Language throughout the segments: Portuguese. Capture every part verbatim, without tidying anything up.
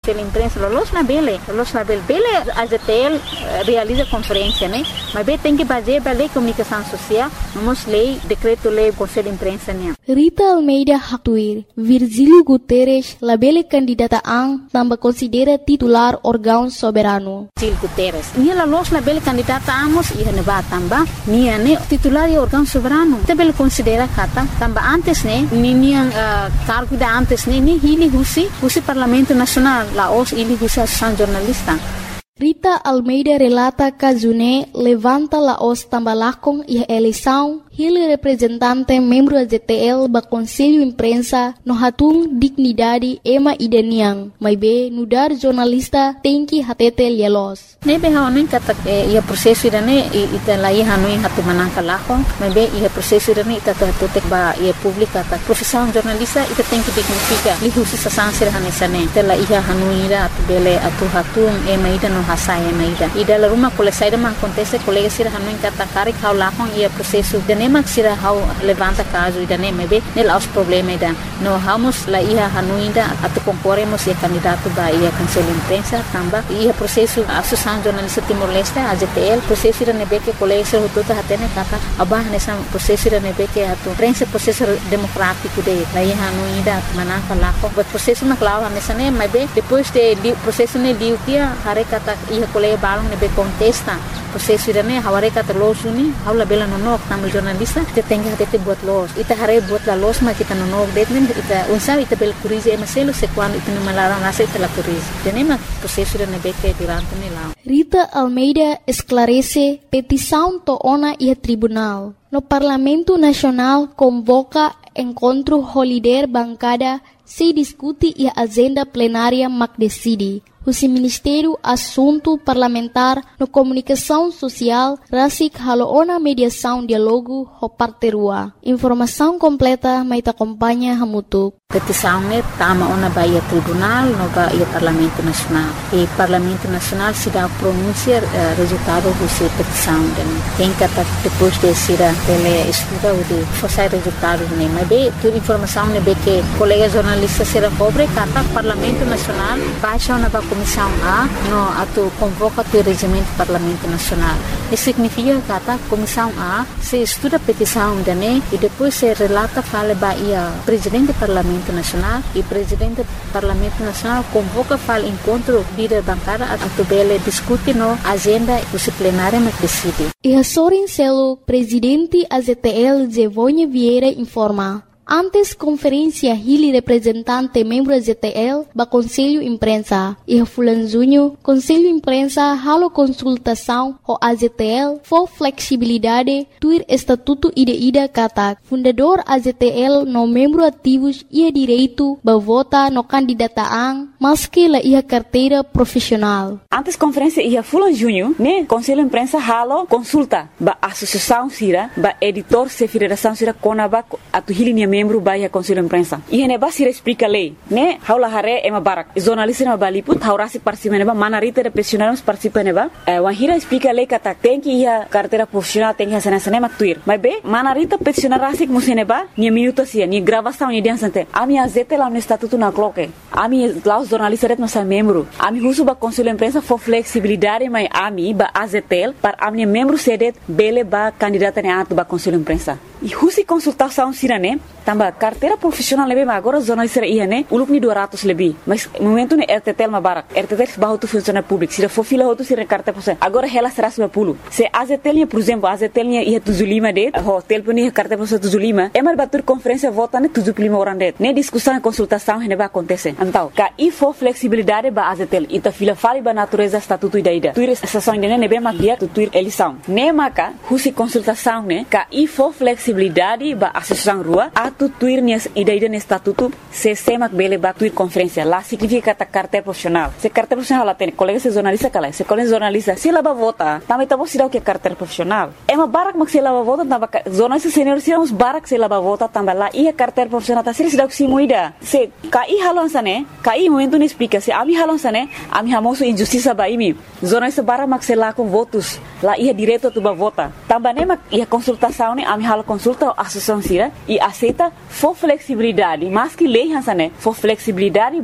conselho de imprensa, los na bele, los na bele, bele a Z T L realiza conferência, né? Mas bele tem que basear a lei de comunicação social, vamos lei, decreto-lei, conselho de imprensa, né? Rita Almeida Haktuir, Virgílio Guterres, la bele candidata ang também considera titular órgão soberano. Virgílio Guterres, nia los na bele candidata amos e renova tamba, nia né titular e órgão soberano. Também considera kata, tamba antes né, nia uh, cargo da antes né, ni hili husi, husi Parlamento Nacional, la os hili husi associação jornalista. Rita Almeida relata que June levanta la os tambalakong e eleição, ele representante membro da Z T L ba Conselho Imprensa no hatung dignidade ema idaniang, mas be nudar jornalista tem que hatete lielos. Nebe haonin kata ia proseso idane ita lai hanui hatu manangka lakong, mas be ia proseso idane ita tutek ba ia publika ta profissão jornalista ita tem que dignifica lihusi sasansir hanisane ita la ia hanui ira atu bele atu hatung ema ida no hasai ema ida ida la rumah kole saida man kontese kolega sira hanui kata karik hau lakong ia proseso dane mak sira hau levanta caso ida ne mebe nel aos problema ida no hamos la ia hanuinda atu concorremos ia candidato ba ia conselho de imprensa tamba ia processo associação jornalista Timor-Leste a Z T L processo ida nebe que colega sira hututa hatene kata abah nessa processo ida nebe que atu prensa processo democrático de la ia hanuinda manaka lako but processo na clava nessa ne mebe depois de processo ne liutia hare kata ia colega balong nebe contesta processo ida ne haware kata losuni haula bela nonok tamu jornalista kita tengah tete buat los ita hare buat la los ma kita nonok detnen ita unsa ita bel kurize emaselo se quando ita no malarang nasa ita la kurize tenema processo ida ne beke durante ne la Rita Almeida esclarece petição to ona e tribunal no Parlamento Nacional convoca encontro holiday bancada se discute e a agenda plenária mac decide. O Ministério Assunto Parlamentar no Comunicação Social rasik haloona mediação diálogo ho parterua. Informação completa mai ta acompanha hamutuk. Petição ne tama ona baia tribunal no baia Parlamento Nacional. E Parlamento Nacional se dá pronunciar uh, resultado dessa petição. Tem que depois de ser ele estuda o de fazer resultado ne. Mas bem, toda informação ne be que colegas jornalistas será pobre kata Parlamento Nacional baixa ona ba Comissão A no atu convoca o regimento do Parlamento Nacional. Isso significa que a Comissão A se estuda a petição da N E e depois se relata fala baia Presidente do Parlamento Nacional e Presidente do Parlamento Nacional convoca fala encontro líder bancária a tubele discute no agenda disciplinária mas decide. E a Sorin Celo, Presidente A Z T L Zevonha Vieira informa. Antes conferência Hili representante membro da Z T L ba Conselho Imprensa e a Fulan Junho Conselho Imprensa halo consultação ho A Z T L for flexibilidade tuir estatuto ida ida kata fundador A Z T L no membro ativos ia direito ba vota no candidataan maski la ia carteira profissional. Antes conferência ia Fulan Junho né Conselho Imprensa halo consulta ba associação sira ba editor se federação sira konaba atu Hili membro baia Conselho Imprensa. E hene ba sira explica lei, né? Haula hare ema barak. Jornalista na baliput haurasi participa neba manarita de profissionais participa neba. Eh wan hira explica lei kata tem que ia carteira profissional tem que ia sana-sana tuir. Mas be manarita profissional rasik museneba ni minuto sia ni gravação ni diansante. Ami azete lá no estatuto na cloque. Ami lá os jornalistas no sa membro. Ami husu ba Conselho Imprensa for flexibilidade mai ami ba A Z T L para ami membro sedet bele ba candidata ne atu ba Conselho Imprensa. E husi consultação sira né? Tamba carteira profissional lebih mas agora jornalista ia né? Uluk ni dua ratus lebih. Mas momento ne R T T L ma barak. R T T L bahu tu funcionário público. Sira for fila hotu sira carteira profissional. Agora ela será sembilan puluh. Se A Z T L por exemplo, A Z T L ia tujuh puluh lima det. Hotel pun ia carteira profissional tujuh puluh lima. Emar batur conferência vota ne tujuh puluh lima orang det. Ne discussão e consultação hene ba acontece. Então, ka i for flexibilidade ba A Z T L. Ita fila fali ba natureza estatuto ida ida. Tuir estação ida ne be mak dia tuir eleição. Ne maka husi consultação ne ka i for flexibilidade ba associação rua atu tuir nias ida ida ne estatuto se semak bele ba tuir conferência lá significa kata carteira profissional se carteira profissional lá tem colega se jornalista kala se colega jornalista se lá ba vota também tá você dá o que carteira profissional é uma barak mak se lá ba vota tamba jornalista senior se uns barak se lá ba vota tamba lá ia carteira profissional tá se dá o que muida se kai halon sane kai momento ne explica se ami halon sane ami hamoso injustiça ba imi jornalista barak mak se lá com votos lá ia direto tu ba vota tamba ne mak ia consultação ne ami halo consulta associação sira e aceita for flexibilidade mas que lei hansane for flexibilidade ba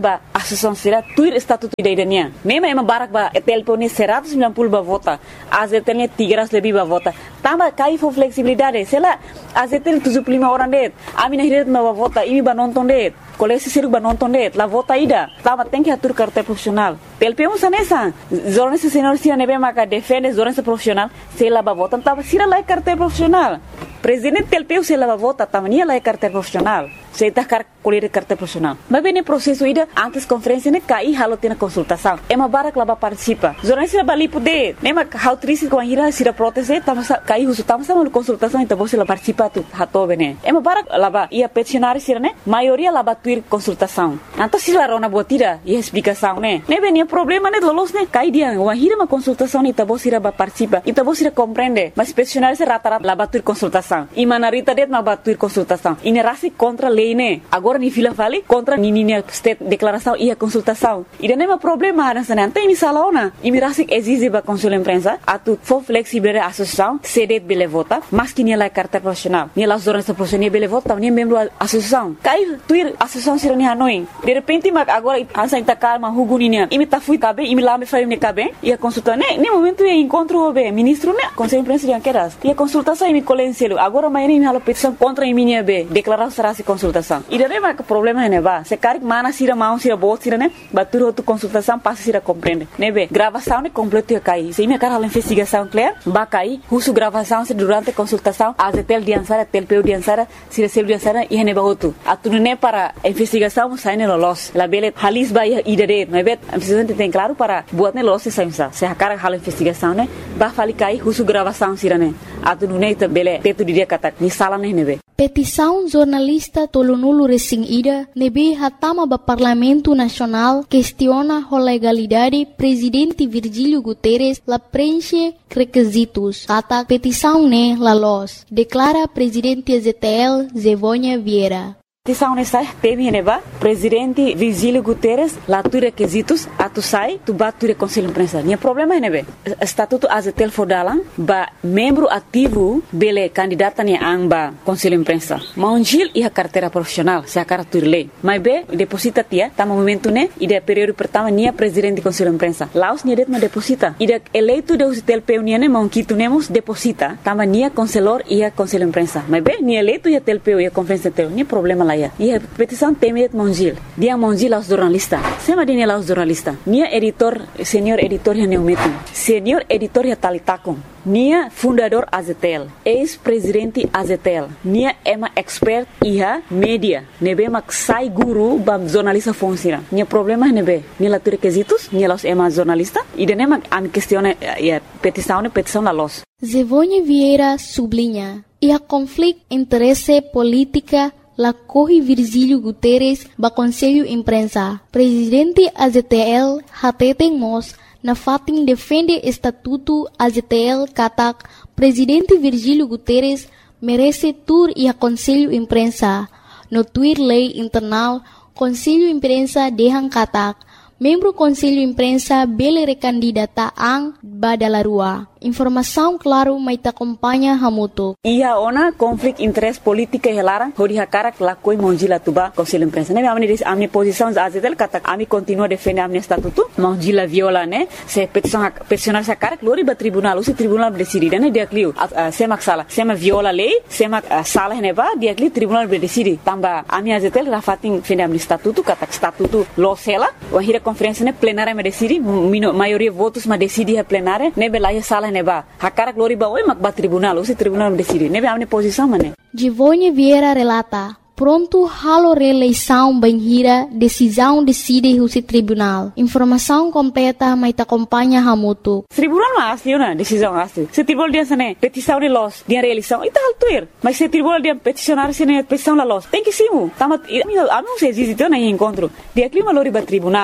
associação será tuir estatuto da idania. Nema ema barak ba T L P ne seratus sembilan puluh ba vota. A Z T L ne tiga ratus lebih ba vota. Tambah kai for flexibilidade. Sela A Z T L tujuh puluh lima orang det. Ami na hiret ma ba vota, imi ba nonton det. Kolesi siruk ba nonton det. La vota ida. Tambah tem que atur carta profissional. T L P um sanesa. Jornalista senior sira nebe maka defende jornalista profissional. Sela ba vota, tambah sira lai carta profissional. Presidente T L P sela ba vota, tambah nia lai carta profissional. Saya tak kar colher carta profissional. Mas bem, no processo ida antes conferência ne cai halo tina consultação. É uma barak laba participa. Jornalista bali poder. Nema how triste com a ira sira proteste, tamos cai uso tamos sama consultação então você la participa tu hato bene. É uma barak laba ia peticionário sira ne, maioria laba tuir consultação. Então se la rona botira e explicação ne. Ne bem, o problema ne lolos ne cai dia uma hira uma consultação ne tabo sira ba participa. Então você sira compreende. Mas peticionário sira rata-rata laba tuir consultação. E manarita det ma batuir consultação. Inerasi contra lei ne. Agora ni fila vale contra ni ni state declaração e a consultação. E não é problema nessa não tem misala ona. E me rasik exige ba consul imprensa atu for flexible associação cedet bele vota, mas que ni la carta profissional. Ni la jornalista profissional bele vota, ni membro associação. Cai tuir associação sira ni hanoi. De repente mag agora ansa ita calma huguninia. E me ta fui cabe, e me lá me fale ne cabe. E a consulta ne, ne momento e encontro obe ministro ne, conselho imprensa de queras. E a consultação e me colenselo. Agora amanhã me hala petição contra a minha be, declaração será se consultação. E daí mas o problema é neba. Se cari mana sira mão sira bot sira né, batur outra consultação passa sira compreende. Nebe gravação ne completo e cai. Se me cara a investigação clear, ba cai, uso gravação se durante a consultação, a Z T L de ansara, T L P de ansara, sira sel de ansara e neba outro. A tu ne para investigação sai ne lolos. La bele halis ba e dere, nebe a investigação tem claro para buat ne lolos sai sa. Se a cara hala investigação né, ba fali cai, uso gravação sira né. A tu ne ta bele teto dia kata ni sala ne nebe. Petição jornalista Tolonulu Resing Ida nebe hatama ba Parlamento Nacional questiona a legalidade presidente Virgílio Guterres la preenche requisitos. Ata petição ne la los, declara presidente Z T L Zevonha Vieira. Petição nessa teve neba presidente Virgílio Guterres lá tu requisitos atu sai tu batu conselho imprensa. Nia problema é nebe estatuto A Z T L fodalan ba membro ativo bele candidata ni amba conselho imprensa. Maunjil e a carteira profissional se a carta lei. Mas be deposita tia tá momento né e de período pertama nia presidente conselho imprensa. Laos nia det ma deposita. E de eleito de U T L P nia ne maunquito nemos deposita tama nia conselor e a conselho imprensa. Mas be nia eleito e a T L P e a conferência teu nia problema lá. E a petição temet Monjil. Dia Monjil aos jornalista. Sema dia aos jornalista. Nia editor, senior editor ya neumetum. Senior editor ya talitakon. Nia fundador A Z T L. Ex-presidente A Z T L. Nia ema expert iha media. Nebe mak sai guru bam jornalista funciona. Nia problema nebe. Nia la requisitos, nia los ema jornalista. E denema am questione ya petição ne petição la los. Zevonha Vieira sublinha. E a conflito interesse política la corre Virgílio Guterres ba Conselho Imprensa. Presidente A Z T L hateten mos na fatin defende estatuto A Z T L katak Presidente Virgílio Guterres merece tur e a Conselho Imprensa. No tuir lei internal Conselho Imprensa dehan katak membro Conselho Imprensa bele recandidata ang badalarua. Informação claro mai ta acompanha hamuto. Ia ona conflito interesse política helarang hori hakara lakoi monjila tuba Conselho Imprensa. Ne amni dis amni posição A Z T L kata ami continua defende amni estatuto monjila viola ne se petição peticionar sa cara glori ba tribunal usi tribunal decide ne dia clio semak sala sema viola lei semak sala ne ba dia clio tribunal decide tamba ami A Z T L rafatin defende amni estatuto kata estatuto losela o hira conferência ne plenária me decide maioria votos ma decide a plenária ne belaia sala neba hakara glori ba oi mak ba tribunal usi tribunal decide nebe amne posição mane Zevonha Vieira relata pronto halo reeleição banhira decisão decide o tribunal informação completa mai ta acompanha hamuto tribunal ma asli na decisão asli se tribunal dia sane petição de los dia reeleição ita altuir mas se tribunal dia peticionar sane petição la los tem que simu tamat amigo amigo se existe na encontro dia clima lori ba tribunal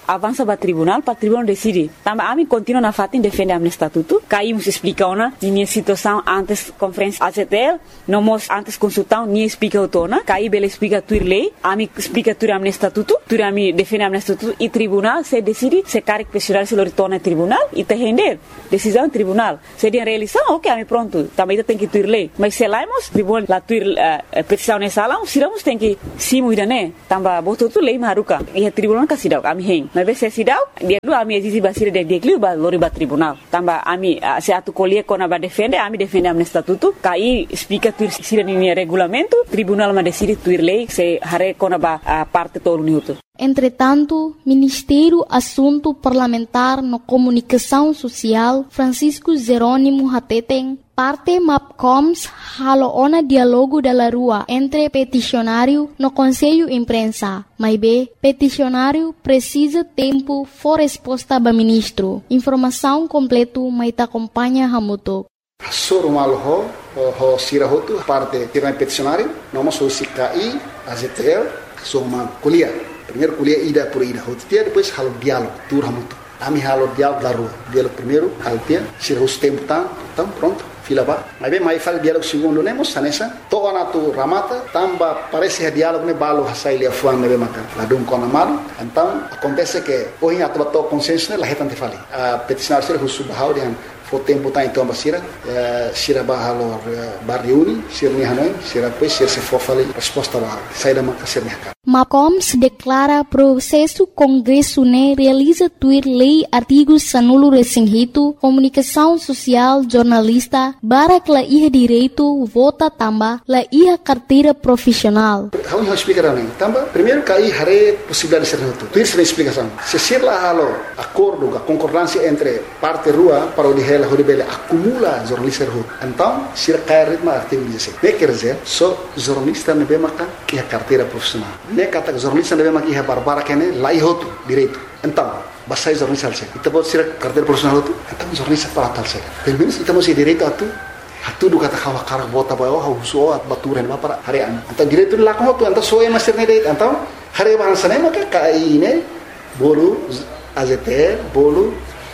avança para tribunal, para tribunal decide. Também a mim continua na fatin defende a meu estatuto. Caímos explicar ona minha situação antes conferência A Z T L, não mos antes consultar nem explica o tona. Caí bela explica tua lei, a mim explica tua a meu estatuto, tua a mim defende a meu estatuto e tribunal se decide se carga pessoal se lo retorna tribunal e te render decisão tribunal. Se de realização, ok, a mim pronto, também tem que tua lei. Mas se laimos tribunal la tua uh, petição nessa sala, se damos tem que simu ida né, tamba botou tu lei maruka. E a tribunal ka sidau kami heng. Mas se sidau, dia lu a mim exige basir de dia kliu ba lori ba tribunal. Tamba a mim se atu colie kona ba defende, a mim defende a meu estatuto. Kai explica tu sira ni regulamento, tribunal ma decide tu lei se hare kona ba a parte todo minuto. Entretanto, Ministério Assunto Parlamentar no Comunicação Social, Francisco Jerônimo Hateten, parte MAPCOMS halo ona diálogo da rua entre peticionário no Conselho Imprensa. Mas bem, peticionário precisa tempo for resposta do ministro. Informação completa mas te acompanha Hamuto. Soro malo ho ho sira hotu parte tirang peticionário, nós somos C K I, A Z T L, somos kuliah. Primeiro kuliah ida por ida hotu dia depois halo diálogo tur Hamuto. Ami halo diálogo da rua. Diálogo primeiro halo dia, sira os tempo tá, então pronto. Fila ba, mas bem mais fala diálogo segundo nemos sanesa. Toda na tu ramata, tamba parece que diálogo ne balo hasai lia fuan nebe maka. Ladum kona malu. Então acontece que hoje a tua consenso ne la hetante fali. A peticionário sira husu bahau dia for tempo tá então basira, sira bahalo barriuni, sira ni hanoi, sira depois sira se for fali resposta ba sai da maka sira haka. MAPCOMS declara processo Congresso ne realiza tuir lei artigos sanulo resinghito, comunicação social, jornalista, barak la iha direito, vota tamba, la iha carteira profissional. How you explicar não? Tamba, primeiro cai hare possibilidade de ser noto. Tuir sem explicação. Se ser lá halo acordo, a concordância entre parte rua para o de ela horibele acumula jornalista rua. Então, se cai ritmo artigo dezesseis. Ne quer dizer, só jornalista ne bemaka iha carteira profissional. Ne kata jornalista ne bemaka iha barbara kene la ihoto direito. Então, basai jornalista alse. Ita bot sira carteira profissional tu. Então jornalista para tal se. Pelo menos ita masih direito atu. Atu do kata kawa karak bota ba oh huso at baturen ba para harian. Então direito la ko tu então so e master ne direito. Então hari bahasa ne maka kai ne bolu A Z T L bolu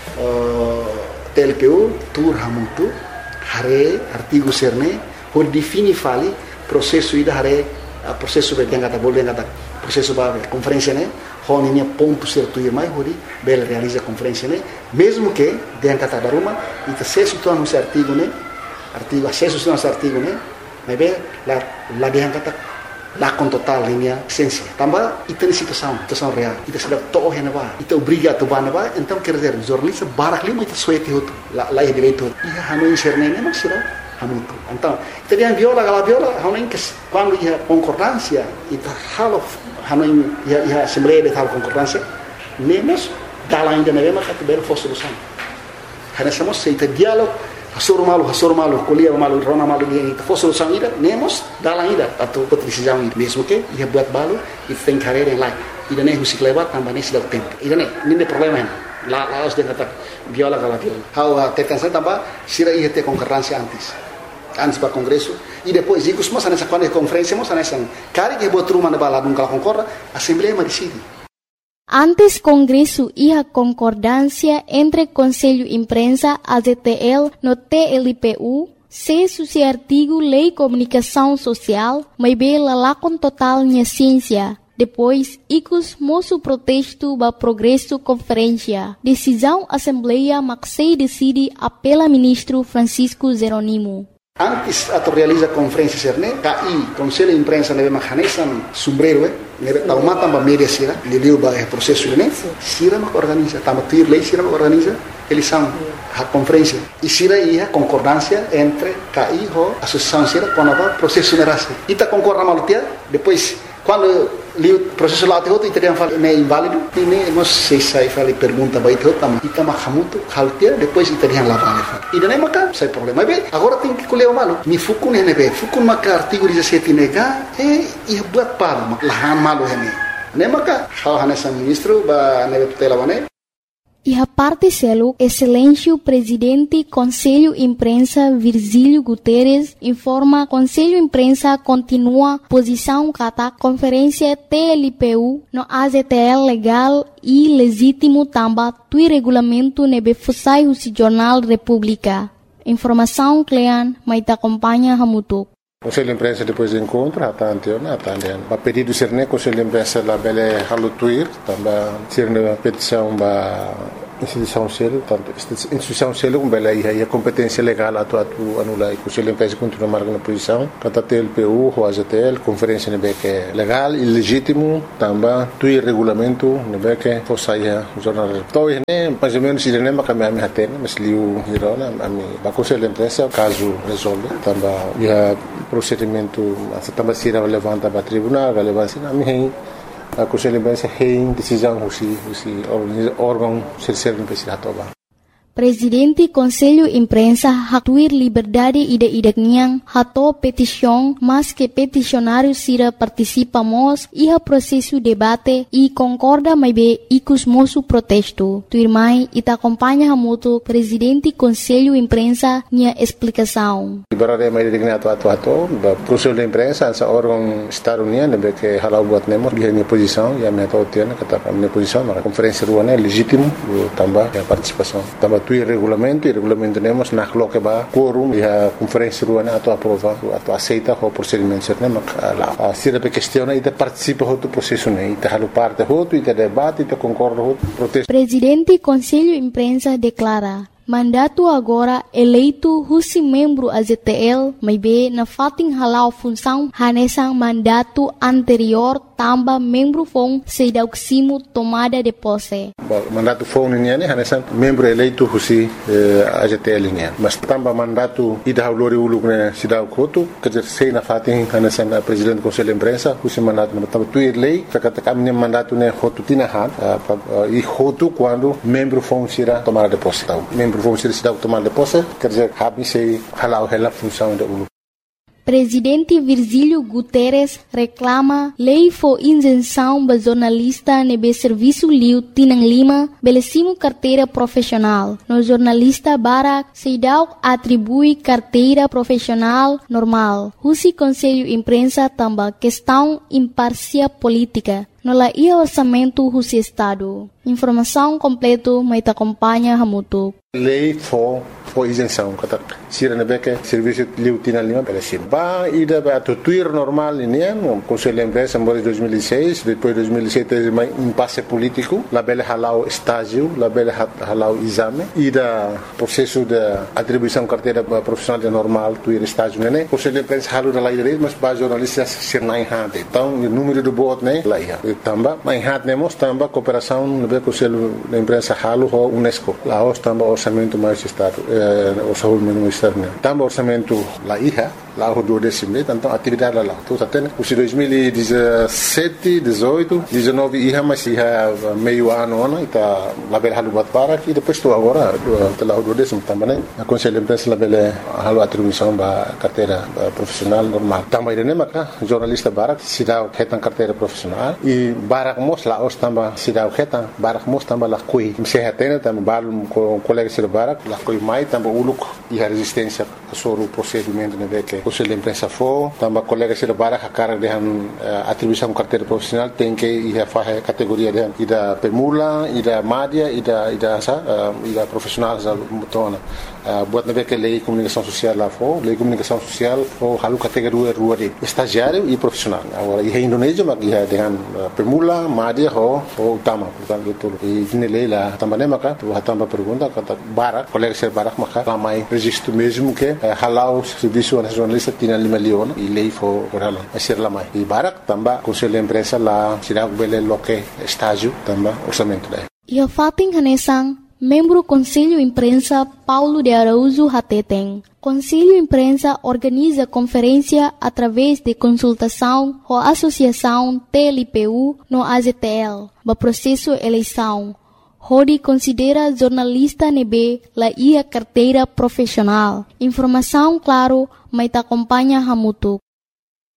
T L P U tur hamutu hari artigo serne ho defini fali processo ida hari processo be kata bolu kata processo ba conferência ne hon ini ponto certo ir mais hori bel realiza conferência ne mesmo que den kata daruma ita se situan no artigo ne artigo acesso a esse artigo né mas bem lá lá de kata lá com total linha essência também e tem situação situação real e se dá todo o ba e te obriga a tomar ba então quer dizer jornalista barak lima itu suete outro lá lá é direito e hanu inserne né mas será hamutu então teria viola gala viola hanu que quando ia concordância e halo hanu ia ia assembleia de tal concordância nemos dá ainda na mesma categoria for solução hanu somos seita diálogo Hasur malu, hasur malu, kuliah malu, rona malu dia itu. For solução ida, nemos dalam ida atau decisão ida. Mesmo que ia buat balu, itu tem carreira yang lain. Ida ne musik lewat tambah ne sudah tempo. Ida ne, ini problema ini. La la harus dia kata viola kalau viola. How tekan saya tambah sira ia te konkurrensi antes. Antes para congresso e depois ikus mas nessa quando conferência mas nessa cari que buat rumah na bala nunca concorda, assembleia mas decide. Antes Congresso iha concordância entre Conselho Imprensa, A Z T L, no T L P U, se suci artigo Lei Comunicação Social, mas bela lá com total minha ciência. Depois, icus moço protesto ba progresso conferência. Decisão Assembleia Maxei decide apela ministro Francisco Jerônimo. Antes atau realiza conferência serne, K I, Conselho de Imprensa nebe mahanesan sombrero, eh, nebe tauma tamba media sira, liliu ba eh processo ne, sira mak organiza, tamba tuir lei sira mak organiza, eles são a conferência. E sira ia concordância entre K I ho associação sira com a processo nerase. Ita concorda malutia, depois quando o processo lá teu itu dia fala é inválido, ini nós sei sai fala pergunta baik teu tam, ita mahamutu haltia, depois ita dia lá vale. E daí maka sai problema. Bem, agora tem que colher o malo. Mi fukun ne be, fukun maka artigo dezessete nega, e ia buat pala, mak lahan malo hene. Ne maka hal hanesan ministro ba nebe tutela bane. E a parte selo, excelêncio presidente Conselho Imprensa Virgílio Guterres informa Conselho Imprensa continua posição kata conferência T L P U no A Z T L legal e legítimo tamba tui regulamento nebe fusai o Jornal República. Informação Clean, mas te acompanha Hamutuk. Conselho de Imprensa depois do encontro, até anteontem, até anteontem. A pedido de Sirne, Conselho de Imprensa lá bele halutuir, também Sirne a petição ba instituição selo, tanto instituição selo como bele aí a competência legal atu atu anula e Conselho de Imprensa continua marcando posição, kata T L P U, o A Z T L, conferência nebe que é legal e legítimo, também tui regulamento nebe que fosse aí o jornal. Então, né, mais ou menos Sirne mas kami ami hatena, mas liu hirona ami ba Conselho de Imprensa caso resolve, também já procedimento também se levanta para tribunal, relevância na minha a Conselho de Imprensa tem decisão se se órgão terceiro imprensa toba. Presidente Conselho Imprensa hatuir liberdade ida idakniang hato petição, mas que peticionário sira participamos e a processo debate e concorda mais bem icus moço protesto. Tuirmai ita acompanha hamuto Presidente Conselho Imprensa nia explicação. Liberdade mais idakniang ato ato ato, Conselho de Imprensa essa órgão Estado União deve que halau buat nemos dia minha posição e a minha totiana kata minha posição na conferência ruana é legítimo também a participação também tu regulamento e regulamento temos na coloca ba quórum e a conferência ruana ato aprova ato aceita o procedimento certo mas lá se a questão e participa do processo né e halu parte outro e debate e concorda outro protesto. Presidente Conselho Imprensa declara mandato agora eleito husi membro A Z T L, mas bem na fating halau função hanesang mandato anterior tamba membro fong sedauksimo tomada de posse. Mandato fong niya ni hanesang membro eleito husi A Z T L niya. Mas tamba mandato ida haulori uluk na sidaw koto kajer sei na fating hanesang presidente Conselho de Imprensa husi mandato na tamba tuir lei kakata kami mandato na hotu tinahan e hotu quando membro fong sira tomada de posse. Vamos ser cidade tomar de posse, quer dizer, habi se halau hela função da U L U. Presidente Virgílio Guterres reclama lei for isenção ba jornalista nebe serviço liu tinang lima belesimo carteira profissional. No jornalista Barak Seidau atribui carteira profissional normal. Husi Conselho Imprensa tamba questão imparcial política. No la ia orçamento husi Estado. Informação completo mai te acompanha Hamutuk. Lei for for isenção kata sira nebe que serviço liu tinang lima belesim. Ba ida ba tuir normal ini no Conselho de Imprensa em dois mil e seis, depois dois mil e sete mais impasse político, la bele halau estágio, la bele halau exame, ida processo de atribuição carteira profissional de normal tuir estágio né. Conselho de Imprensa halu da lei direito, mas ba jornalistas sir nai hade. Então o número do bot né lá ia. Tamba mai hat nemos tamba cooperação no Conselho de Imprensa halu ho UNESCO. Lá os tamba orçamento mais estado, eh, orçamento externo. Tamba orçamento lá ia. Lá o do décimo, então atividade lá. Então até os dois mil e dezessete, dezoito, dezenove ia mas ia meio ano ano está lá bela halu bat para e depois estou agora do lá o do décimo também a Conselho de Imprensa lá bela halu atribuição da carteira profissional normal. Também né maca jornalista Barak se dá retan carteira profissional e Barak mos lá os também se dá retan Barak mos também lá coi se retena também balo com colega se Barak lá coi mai também uluk e a resistência sobre o procedimento né que Conselho de Imprensa for, também colegas se Barak a cara de atribuição carteira profissional tem que ir a fazer categoria de ida permula, ida média, ida ida sa, ida profissional sa mutona. Buat nabe que lei comunicação social lá for, lei comunicação social for halu categoria rua de estagiário e profissional. Agora e Indonésia mas ia dengan permula, média ho ho utama, portanto tudo. E ini lei lá também maka, tu também pergunta kata Barak, colegas se Barak maka ramai registro mesmo que halau serviço nacional tinha lima leon e lei for oral a ser lá mais e Barak também Conselho de Imprensa lá será bele loque estágio também orçamento daí. E a fating hanesang membro Conselho Imprensa Paulo de Araújo Hateteng. Conselho Imprensa organiza conferência através de consultação com a Associação T L P U no A Z T L, ba processo eleição. Hodi considera jornalista nebe la ia carteira profissional. Informação claro, mas te acompanha Hamutuk.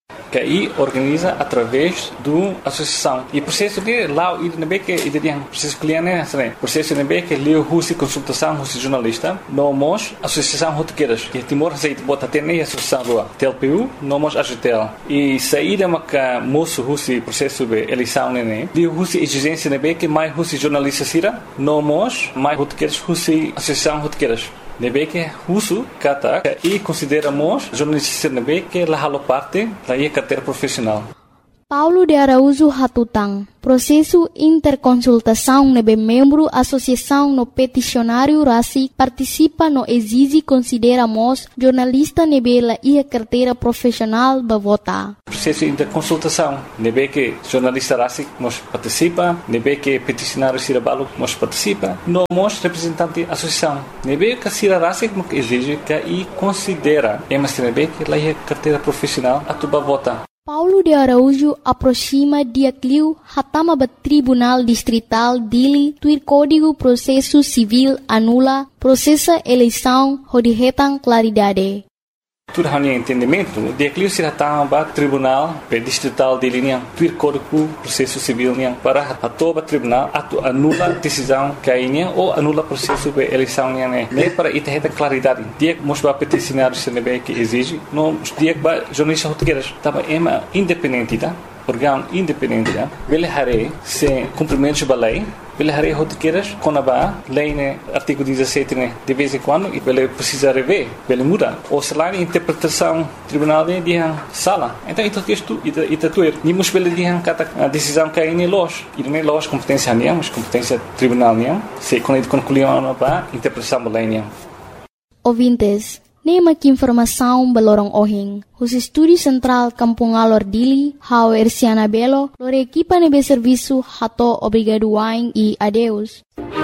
que aí organiza através da associação. E o processo de lá, ele não é que ele tem processo cliente, né? Processo não é que ele usa consultação, usa jornalista, não mos associação rotequeiras, que Timor aceita bota até nem associação rua, T L P U, não mos A G T L. E saída uma que moço usa processo de eleição, né? Ele usa exigência não é que mais usa jornalista sira, não mos mais rotequeiras usa associação rotequeiras. Nebe que uso kata e consideramos jornalista nebe que la halo parte da ia carteira profissional. Paulo de Araújo Hatutang, processo interconsultação nebe membro associação no peticionário RACIC participa no exige consideramos jornalista nebe la ia carteira profissional ba vota. Processo interconsultação nebe que jornalista RACIC nos participa, nebe que peticionário Cirabalo nos participa, no mos representante associação nebe que Cira RACIC nos exige que e considera emas nebe que la ia carteira profissional atuba vota. Paulo de Araújo aproxima dia cliu hatama ba Tribunal Distrital Dili tuir Código Processo Civil anula processa eleição rodihetang claridade. Tudo hanya entendimento, dia cliu se hatama ba Tribunal Distrital Dili niang tuir Código Processo Civil niang para atoba tribunal atu anula decisão kainya ou anula processo de eleição niang ne. Ne para ita heta claridade. Dia mos ba peticionário se nebe que exige, no dia ba jornalista rotequeiras tava ema independente tá? Órgão independente tá? Vele hare se cumprimentos ba lei. Ele harei rotequeiras com a lei né artigo dezessete né de vez em quando e ele precisa rever, ele muda ou se lá a interpretação tribunal de dia sala então isso texto ita ita tuer ni mus ele dia kata a decisão que é los e não é los competência nem mas competência tribunal nem se quando ele concluiu para interpretação da lei nem. Ouvintes, nema que informação balorong ohing. Os estúdios central Kampung Alor Dili, Hau Ersiana Belo, lore equipa nebe serviço hato obrigado wain e adeus.